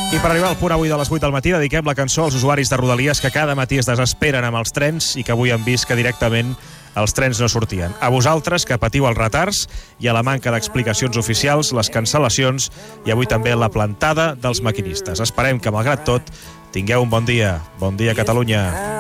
I per arribar al punt avui de les 8 del matí dediquem la cançó als usuaris de Rodalies que cada matí es desesperen amb els trens i que avui han vist que directament els trens no sortien. A vosaltres, que patiu els retards i a la manca d'explicacions oficials, les cancel·lacions i avui també la plantada dels maquinistes. Esperem que, malgrat tot, tingueu un bon dia. Bon dia, Catalunya.